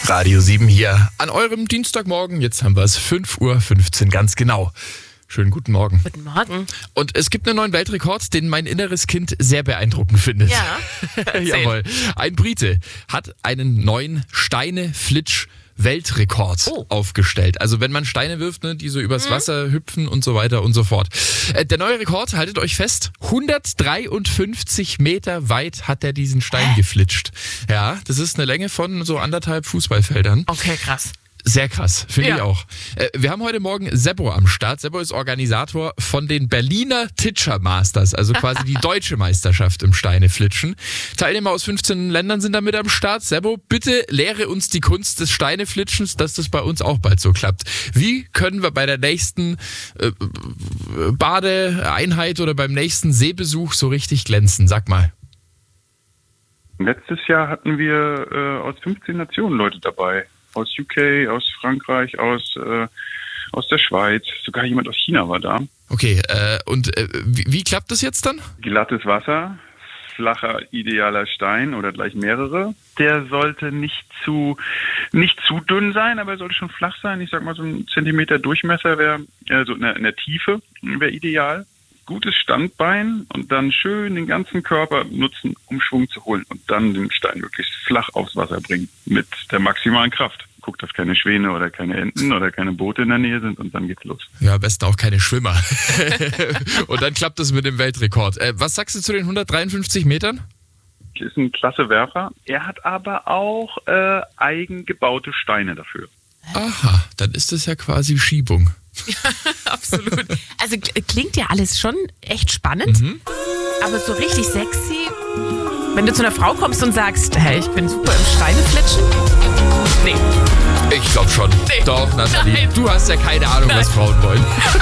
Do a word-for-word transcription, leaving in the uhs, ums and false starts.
Radio sieben hier an eurem Dienstagmorgen. Jetzt haben wir es fünf Uhr fünfzehn, ganz genau. Schönen guten Morgen. Guten Morgen. Und es gibt einen neuen Weltrekord, den mein inneres Kind sehr beeindruckend findet. Ja. Jawohl. Ein Brite hat einen neuen Steine-Flitsch Weltrekord oh. aufgestellt. Also wenn man Steine wirft, ne, die so übers mhm. Wasser hüpfen und so weiter und so fort. Äh, der neue Rekord, haltet euch fest, hundertdreiundfünfzig Meter weit hat er diesen Stein Hä? geflitscht. Ja, das ist eine Länge von so anderthalb Fußballfeldern. Okay, krass. Sehr krass, finde ja. ich auch. Äh, wir haben heute Morgen Seppo am Start. Seppo ist Organisator von den Berliner Titscher Masters, also quasi die deutsche Meisterschaft im Steineflitschen. Teilnehmer aus fünfzehn Ländern sind da mit am Start. Seppo, bitte lehre uns die Kunst des Steineflitschens, dass das bei uns auch bald so klappt. Wie können wir bei der nächsten äh, Badeeinheit oder beim nächsten Seebesuch so richtig glänzen? Sag mal. Letztes Jahr hatten wir äh, aus fünfzehn Nationen Leute dabei. Aus U K, aus Frankreich, aus, äh, aus der Schweiz. Sogar jemand aus China war da. Okay, äh, und äh, wie, wie klappt das jetzt dann? Glattes Wasser, flacher, idealer Stein oder gleich mehrere. Der sollte nicht zu nicht zu dünn sein, aber er sollte schon flach sein. Ich sag mal, so ein Zentimeter Durchmesser wäre, äh, so in der, in der Tiefe wäre ideal. Gutes Standbein und dann schön den ganzen Körper nutzen, um Schwung zu holen und dann den Stein wirklich flach aufs Wasser bringen mit der maximalen Kraft. Guckt, dass keine Schwäne oder keine Enten oder keine Boote in der Nähe sind und dann geht's los. Ja, am besten auch keine Schwimmer. Und dann klappt es mit dem Weltrekord. Äh, was sagst du zu den hundertdreiundfünfzig Metern? Ist ein klasse Werfer. Er hat aber auch äh, eigengebaute Steine dafür. Aha, dann ist das ja quasi Schiebung. Absolut. Also klingt ja alles schon echt spannend, mhm. aber so richtig sexy. Wenn du zu einer Frau kommst und sagst, hey, ich bin super im Steineflitschen. Nee. Ich glaube schon. Nee. Doch, Nathalie. Nein. Du hast ja keine Ahnung, Nein. was Frauen wollen.